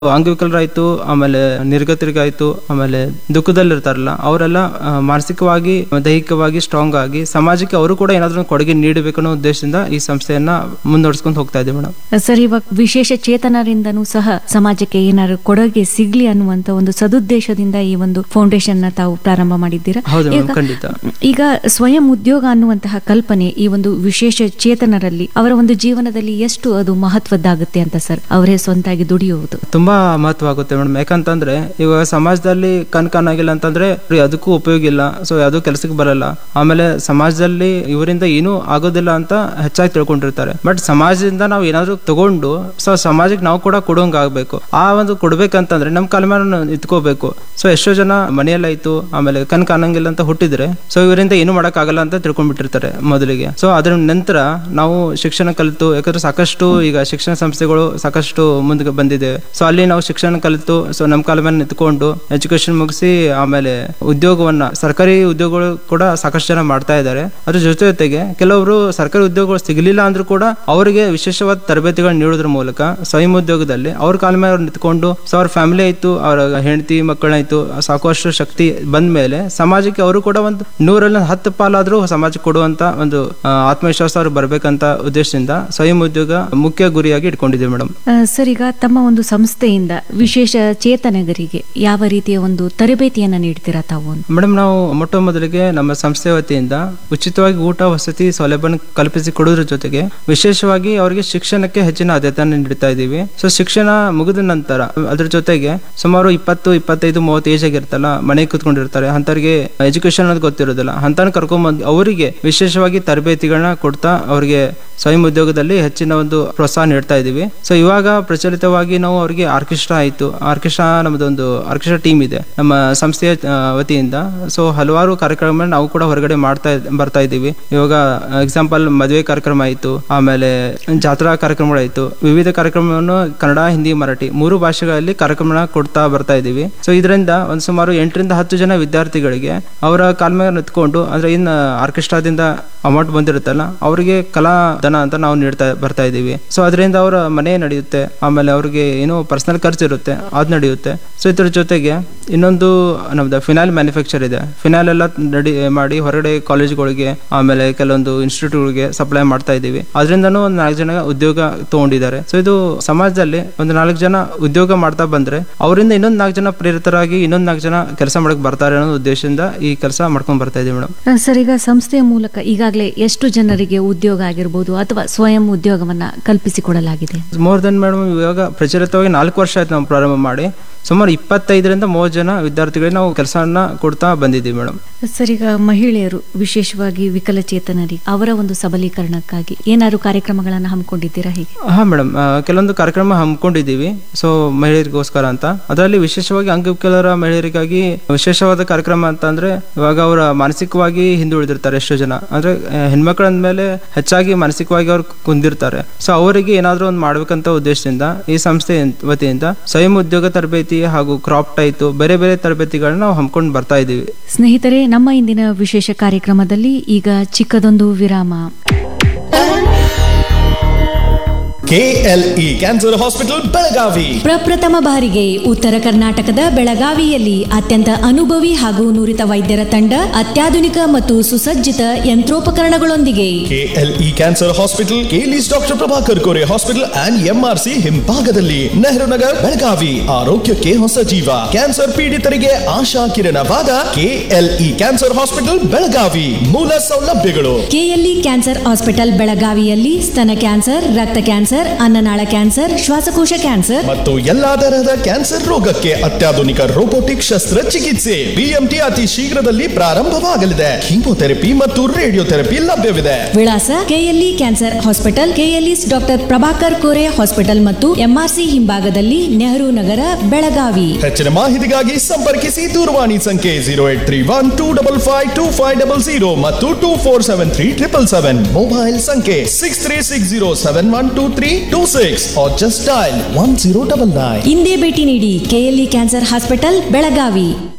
ಅಂಗವಿಕಲರಾಯ್ತು, ಆಮೇಲೆ ನಿರ್ಗತಿರಿಗಾಯ್ತು, ಆಮೇಲೆ ದುಃಖದಲ್ಲಿರ್ತಾರಲ್ಲ ಅವರೆಲ್ಲ ಮಾನಸಿಕವಾಗಿ ದೈಹಿಕವಾಗಿ ಸ್ಟ್ರಾಂಗ್ ಆಗಿ ಸಮಾಜಕ್ಕೆ ಅವರು ಕೂಡ ಏನಾದ್ರೂ ಕೊಡುಗೆ ನೀಡಬೇಕು ಅನ್ನೋ ಉದ್ದೇಶದಿಂದ ಈ ಸಂಸ್ಥೆಯನ್ನ ಮುಂದುವರ್ಸ್ಕೊಂಡು ಹೋಗ್ತಾ ಇದ್ದೀವಿ ಮೇಡಮ್. ಸರ್, ಇವಾಗ ವಿಶೇಷ ಚೇತನರಿಂದನೂ ಸಹ ಸಮಾಜಕ್ಕೆ ಏನಾದ್ರು ಕೊಡುಗೆ ಸಿಗ್ಲಿ ಅನ್ನುವಂತ ಒಂದು ಸದುದ್ದೇಶದಿಂದ ಈ ಒಂದು ಫೌಂಡೇಶನ್ ನ ತಾವು ಪ್ರಾರಂಭ ಮಾಡಿದ್ದೀರಾ. ಖಂಡಿತ. ಈಗ ಸ್ವಯಂ ಉದ್ಯೋಗ ಅನ್ನುವಂತಹ ಕಲ್ಪನೆ ಈ ಒಂದು ವಿಶೇಷ ಚೇತನರಲ್ಲಿ ಅವರ ಒಂದು ಜೀವನದಲ್ಲಿ ಎಷ್ಟು ಅದು ಮಹತ್ವದ್ದಾಗುತ್ತೆ ಅಂತ ಸರ್, ಅವರೇ ಸ್ವಂತಾಗಿ ದುಡಿಯುವುದು ತುಂಬಾ ಮಹತ್ವ ಆಗುತ್ತೆ ಮೇಡಮ್. ಯಾಕಂತಂದ್ರೆ ಇವಾಗ ಸಮಾಜದಲ್ಲಿ ಕಣ್ಕಾಣಾಗಿಲ್ಲ ಅಂತಂದ್ರೆ ಅದಕ್ಕೂ ಉಪಯೋಗ ಇಲ್ಲ, ಸೊ ಯಾವ್ದು ಕೆಲಸಕ್ಕೆ ಬರಲ್ಲ. ಆಮೇಲೆ ಸಮಾಜದಲ್ಲಿ ಇವರಿಂದ ಏನೂ ಆಗೋದಿಲ್ಲ ಅಂತ ಹೆಚ್ಚಾಗಿ ತಿಳ್ಕೊಂಡಿರ್ತಾರೆ. ಬಟ್ ಸಮಾಜದಿಂದ ನಾವು ಏನಾದ್ರು ತಗೊಂಡು ಸೊ ಸಮಾಜಕ್ಕೆ ನಾವು ಕೂಡ ಕೊಡೋಂಗ್ ಆಗ್ಬೇಕು. ಆ ಒಂದು ಕೊಡ್ಬೇಕಂತಂದ್ರೆ ನಮ್ ಕಾಲ ಮೇಲೆ ನಿಂತ್ಕೋಬೇಕು. ಸೊ ಎಷ್ಟೋ ಜನ ಮನೆಯಲ್ಲಾಯ್ತು ಆಮೇಲೆ ಕಾಣಂಗಿಲ್ಲ ಅಂತ ಹುಟ್ಟಿದ್ರೆ ಸೊ ಇವರಿಂದ ಏನು ಮಾಡಕ್ ಆಗಲ್ಲ ಅಂತ ತಿಳ್ಕೊಂಡ್ಬಿಟ್ಟಿರ್ತಾರೆ ಮೊದಲಿಗೆ. ಸೊ ಅದ್ರ ನಂತರ ನಾವು ಶಿಕ್ಷಣ ಕಲಿತು, ಯಾಕಂದ್ರೆ ಸಾಕಷ್ಟು ಈಗ ಶಿಕ್ಷಣ ಸಂಸ್ಥೆಗಳು ಸಾಕಷ್ಟು ಮುಂದೆ ಬಂದಿದೆ. ಸೊ ಅಲ್ಲಿ ನಾವು ಶಿಕ್ಷಣ ಕಲಿತು ಸೊ ನಮ್ಮ ಕಾಲ ಮೇಲೆ ನಿಂತ್ಕೊಂಡು ಎಜುಕೇಶನ್ ಮುಗಿಸಿ ಆಮೇಲೆ ಉದ್ಯೋಗವನ್ನ ಸರ್ಕಾರಿ ಉದ್ಯೋಗಗಳು ಕೂಡ ಸಾಕಷ್ಟು ಜನ ಮಾಡ್ತಾ ಇದ್ದಾರೆ. ಅದ್ರ ಜೊತೆಗೆ ಕೆಲವರು ಸರ್ಕಾರಿ ಉದ್ಯೋಗಗಳು ಸಿಗಲಿಲ್ಲ ಅಂದ್ರೂ ಕೂಡ ಅವರಿಗೆ ವಿಶೇಷವಾದ ತರಬೇತಿಗಳು ನೀಡೋದ್ರ ಮೂಲಕ ಸ್ವಯಂ ಉದ್ಯೋಗದಲ್ಲಿ ಅವ್ರ ಕಾಲ ಮೇಲೆ ಅವ್ರು ನಿಂತ್ಕೊಂಡು ಸೊ ಅವ್ರ ಫ್ಯಾಮಿಲಿ ಆಯ್ತು, ಅವರ ಹೆಂಡತಿ ಮಕ್ಕಳಾಯ್ತು, ಸಾಕಷ್ಟು ಶಕ್ತಿ ಬಂದ ಮೇಲೆ ಸಮಾಜಕ್ಕೆ ಅವರು ಕೂಡ ಒಂದು 100ರಲ್ಲಿ 10 ಪಾಲಾದ್ರೂ ಸಮಾಜಕ್ಕೆ ಕೊಡುವಂತ ಒಂದು ಆತ್ಮವಿಶ್ವಾಸ ಅವ್ರು ಬರ್ಬೇಕಂತ ಉದ್ದೇಶದಿಂದ ಸ್ವಯಂ ಉದ್ಯೋಗ ಮುಖ್ಯ ಗುರಿಯಾಗಿ ಇಟ್ಕೊಂಡಿದ್ದೀವಿ ಮೇಡಮ್. ಸರ್, ಈಗ ತಮ್ಮ ಒಂದು ಸಂಸ್ಥೆಯಿಂದ ವಿಶೇಷ ಚೇತನಗರಿಗೆ ಯಾವ ರೀತಿಯ ಒಂದು ತರಬೇತಿಯನ್ನ ನೀಡ್ತೀರಾ ತಾವು? ಮೇಡಮ್, ನಾವು ಮೊಟ್ಟ ಮೊದಲಿಗೆ ನಮ್ಮ ಸಂಸ್ಥೆ ವತಿಯಿಂದ ಉಚಿತವಾಗಿ ಊಟ ವಸತಿ ಸೌಲಭ್ಯ ಕಲ್ಪಿಸಿ ಕೊಡೋದ್ರ ಜೊತೆಗೆ ವಿಶೇಷವಾಗಿ ಅವರಿಗೆ ಶಿಕ್ಷಣಕ್ಕೆ ಹೆಚ್ಚಿನ ಆದ್ಯತೆಯನ್ನು ನೀಡ್ತಾ ಇದ್ದೀವಿ. ಸೊ ಶಿಕ್ಷಣ ಮುಗಿದ ನಂತರ ಅದ್ರ ಜೊತೆಗೆ ಸುಮಾರು 20, 25, 30 ಏಜ್ ಆಗಿರ್ತಲ್ಲ, ಮನೆಗೆ ಕೂತ್ಕೊಂಡಿರ್ತಾರೆ, ಅಂತವ್ರಿಗೆ ಎಜುಕೇಶನ್ ಅನ್ನೋದು ಗೊತ್ತಿರೋದಿಲ್ಲ, ಅಂತ ಕರ್ಕೊಂಡ್ಬಂದು ಅವರಿಗೆ ವಿಶೇಷವಾಗಿ ತರಬೇತಿಗಳನ್ನ ಕೊಡ್ತಾ ಅವ್ರಿಗೆ ಸ್ವಯಂ ಉದ್ಯೋಗದಲ್ಲಿ ಹೆಚ್ಚಿನ ಒಂದು ಪ್ರೋತ್ಸಾಹ ನೀಡ್ತಾ ಇದೀವಿ. ಸೊ ಇವಾಗ ಪ್ರಚಲಿತವಾಗಿ ನಾವು ಅವ್ರಿಗೆ ಆರ್ಕೆಸ್ಟ್ರಾ ಆಯ್ತು, ಆರ್ಕೆಸ್ಟ್ರಾ ನಮ್ಮದೊಂದು ಆರ್ಕೆಸ್ಟ್ರಾ ಟೀಮ್ ಇದೆ ನಮ್ಮ ಸಂಸ್ಥೆಯ ವತಿಯಿಂದ. ಸೊ ಹಲವಾರು ಕಾರ್ಯಕ್ರಮ ನಾವು ಕೂಡ ಹೊರಗಡೆ ಬರ್ತಾ ಇದ್ದೀವಿ. ಇವಾಗ ಎಕ್ಸಾಂಪಲ್ ಮದುವೆ ಕಾರ್ಯಕ್ರಮ ಆಯ್ತು, ಆಮೇಲೆ ಜಾತ್ರಾ ಕಾರ್ಯಕ್ರಮಗಳಾಯ್ತು, ವಿವಿಧ ಕಾರ್ಯಕ್ರಮವನ್ನು ಕನ್ನಡ, ಹಿಂದಿ, ಮರಾಠಿ 3 ಭಾಷೆಗಳಲ್ಲಿ ಕಾರ್ಯಕ್ರಮ ಕೊಡ್ತಾ ಬರ್ತಾ ಇದೀವಿ. ಸೊ ಇದರಿಂದ ಒಂದು ಸುಮಾರು 8ರಿಂದ 10 ಜನ ವಿದ್ಯಾರ್ಥಿಗಳಿಗೆ ಅವರ ಕಾಲ ಮೇಲೆ ನಿಂತ್ಕೊಂಡು ಅಂದ್ರೆ ಇನ್ನು ಆರ್ಕೆಸ್ಟ್ರಾದಿಂದ ಅಮೌಂಟ್ ಬಂದಿರುತ್ತಲ್ಲ ಅವರಿಗೆ ಕಲಾ ಧನ ಅಂತ ನಾವು ನೀಡ್ತಾ ಬರ್ತಾ ಇದೀವಿ. ಸೊ ಅದರಿಂದ ಅವರ ಮನೆ ನಡೆಯುತ್ತೆ, ಆಮೇಲೆ ಅವ್ರಿಗೆ ಏನೋ ಪರ್ಸನಲ್ ಖರ್ಚು ಇರುತ್ತೆ ಅದು ನಡೆಯುತ್ತೆ. ಸೊ ಇದ್ರ ಜೊತೆಗೆ ಇನ್ನೊಂದು ನಮ್ದು ಫಿನಾಲ್ ಮ್ಯಾನುಫ್ಯಾಕ್ಚರ್ ಇದೆ. ಫಿನಾಲ್ ಎಲ್ಲ ಮಾಡಿ ಹೊರಗಡೆ ಕಾಲೇಜ್ಗಳಿಗೆ ಆಮೇಲೆ ಕೆಲವೊಂದು ಇನ್ಸ್ಟಿಟ್ಯೂಟ್ಗಳಿಗೆ ಸಪ್ಲೈ ಮಾಡ್ತಾ ಇದೀವಿ. ಅದರಿಂದನೂ ಒಂದು 4 ಜನ ಉದ್ಯೋಗ ತಗೊಂಡಿದ್ದಾರೆ. ಸೊ ಇದು ಸಮಾಜದಲ್ಲಿ ಒಂದು 4 ಜನ ಉದ್ಯೋಗ ಮಾಡ್ತಾ ಬಂದ್ರೆ ಅವರಿಂದ ಇನ್ನೊಂದು 4 ಜನ ಪ್ರೇರಿತರಾಗಿ ಇನ್ನೊಂದು 4 ಜನ ಕೆಲಸ ಮಾಡಕ್ ಬರ್ತಾರೆ ಅನ್ನೋ ಉದ್ದೇಶದಿಂದ ಈ ಕೆಲಸ ಮಾಡ್ಕೊಂಡ್ ಬರ್ತಾ ಇದೀವಿ ಮೇಡಮ್. ಸರ್, ಈಗ ಸಂಸ್ಥೆಯ ಮೂಲಕ ಈಗಾಗಲೇ ಎಷ್ಟು ಜನರಿಗೆ ಉದ್ಯೋಗ ಆಗಿರ್ಬೋದು ಅಥವಾ ಸ್ವಯಂ ಉದ್ಯೋಗವನ್ನ ಕಲ್ಪಿಸಿಕೊಡಲಾಗಿದೆ? ಮೋರ್ ದೆನ್ ಮೇಡಮ್, ಇವಾಗ ಪ್ರಚಲಿತವಾಗಿ 4 ವರ್ಷ ಆಯ್ತು ನಾವು ಪ್ರಾರಂಭ ಮಾಡಿ. ಸುಮಾರು 25ರಿಂದ 30 ಜನ ವಿದ್ಯಾರ್ಥಿಗಳಿಗೆ ನಾವು ಕೆಲಸವನ್ನ ಕೊಡ್ತಾ ಬಂದಿದ್ದೀವಿ ಮೇಡಮ್. ಸರ್, ಈಗ ಮಹಿಳೆಯರು ವಿಶೇಷವಾಗಿ ವಿಕಲಚೇತನರಿಗೆ ಅವರ ಒಂದು ಸಬಲೀಕರಣಕ್ಕಾಗಿ ಏನಾದ್ರು ಕಾರ್ಯಕ್ರಮಗಳನ್ನ ಹಮ್ಮಿಕೊಂಡಿದ್ದೀರಾ? ಹೇಗೆ? ಹಾ ಮೇಡಮ್, ಕೆಲವೊಂದು ಕಾರ್ಯಕ್ರಮ ಹಮ್ಮಿಕೊಂಡಿದ್ದೀವಿ. ಸೊ ಮಹಿಳೆಯರಿಗೋಸ್ಕರ ಅಂತ, ಅದರಲ್ಲಿ ವಿಶೇಷವಾಗಿ ಅಂಗವಿಕಲರ ಮಹಿಳೆಯರಿಗಾಗಿ ವಿಶೇಷವಾದ ಕಾರ್ಯಕ್ರಮ ಅಂತ ಅಂದ್ರೆ ಇವಾಗ ಅವರ ಮಾನಸಿಕವಾಗಿ ಹಿಂದುಳಿದಿರ್ತಾರೆ ಎಷ್ಟೋ ಜನ, ಅಂದ್ರೆ ಹೆಣ್ಮಕ್ಳ ಅಂದ್ಮೇಲೆ ಹೆಚ್ಚಾಗಿ ಮಾನಸಿಕವಾಗಿ ಅವ್ರು ಕುಂದಿರ್ತಾರೆ. ಸೊ ಅವರಿಗೆ ಏನಾದ್ರೂ ಒಂದು ಮಾಡ್ಬೇಕಂತ ಉದ್ದೇಶದಿಂದ ಈ ಸಂಸ್ಥೆ ವತಿಯಿಂದ ಸ್ವಯಂ ಉದ್ಯೋಗ ತರಬೇತಿ ಹಾಗೂ ಕ್ರಾಫ್ಟ್ ಆಯ್ತು ಬೇರೆ ಬೇರೆ ತರಬೇತಿಗಳನ್ನ ನಾವು ಹಮ್ಮಿಕೊಂಡು ಬರ್ತಾ ಇದೀವಿ. ಸ್ನೇಹಿತರೆ, ನಮ್ಮ ಇಂದಿನ ವಿಶೇಷ ಕಾರ್ಯಕ್ರಮದಲ್ಲಿ ಈಗ ಚಿಕ್ಕದೊಂದು ವಿರಾಮ. KLE ಕ್ಯಾನ್ಸರ್ ಹಾಸ್ಪಿಟಲ್ ಬೆಳಗಾವಿ ಪ್ರಪ್ರಥಮ ಬಾರಿಗೆ ಉತ್ತರ ಕರ್ನಾಟಕದ ಬೆಳಗಾವಿಯಲ್ಲಿ ಅತ್ಯಂತ ಅನುಭವಿ ಹಾಗೂ ನುರಿತ ವೈದ್ಯರ ತಂಡ, ಅತ್ಯಾಧುನಿಕ ಮತ್ತು ಸುಸಜ್ಜಿತ ಯಂತ್ರೋಪಕರಣಗಳೊಂದಿಗೆ. KLE cancer hospital ಕೇಲಿಸ್ doctor Prabhakar Kore hospital and MRC ಹಿಂಭಾಗದಲ್ಲಿ, ನೆಹರು ನಗರ್, ಬೆಳಗಾವಿ. ಆರೋಗ್ಯಕ್ಕೆ ಹೊಸ ಜೀವ, ಕ್ಯಾನ್ಸರ್ ಪೀಡಿತರಿಗೆ ಆಶಾ ಕಿರಣವಾದ KLE ಕ್ಯಾನ್ಸರ್ ಹಾಸ್ಪಿಟಲ್ ಬೆಳಗಾವಿ. ಮೂಲ ಸೌಲಭ್ಯಗಳು: KLE ಕ್ಯಾನ್ಸರ್ ಹಾಸ್ಪಿಟಲ್ ಬೆಳಗಾವಿಯಲ್ಲಿ ಸ್ತನ ಕ್ಯಾನ್ಸರ್, ರಕ್ತ ಕ್ಯಾನ್ಸರ್, ಅನ್ನನಾಳ ಕ್ಯಾನ್ಸರ್, ಶ್ವಾಸಕೋಶ ಕ್ಯಾನ್ಸರ್ ಮತ್ತು ಎಲ್ಲಾ ತರಹದ ಕ್ಯಾನ್ಸರ್ ರೋಗಕ್ಕೆ ಅತ್ಯಾಧುನಿಕ ರೋಬೋಟಿಕ್ ಶಸ್ತ್ರಚಿಕಿತ್ಸೆ. BMT ಅತಿ ಶೀಘ್ರದಲ್ಲಿ ಪ್ರಾರಂಭವಾಗಲಿದೆ. ಕೀಮೋಥೆರಪಿ ಮತ್ತು ರೇಡಿಯೋಥೆರಪಿ ಲಭ್ಯವಿದೆ. ವಿಳಾಸ: KLE cancer hospital, KLE doctor Prabhakar Kore hospital ಮತ್ತು MRC ಹಿಂಭಾಗದಲ್ಲಿ, ನೆಹರು ನಗರ, ಬೆಳಗಾವಿ. ಹೆಚ್ಚಿನ ಮಾಹಿತಿಗಾಗಿ ಸಂಪರ್ಕಿಸಿ ದೂರವಾಣಿ ಸಂಖ್ಯೆ 0831255500 ಮತ್ತು 24737777. ಮೊಬೈಲ್ ಸಂಖ್ಯೆ 6360712326 or just dial 1099. ಇಂದೇ ಭೇಟಿ ನೀಡಿ KLE ಕ್ಯಾನ್ಸರ್ ಹಾಸ್ಪಿಟಲ್ ಬೆಳಗಾವಿ.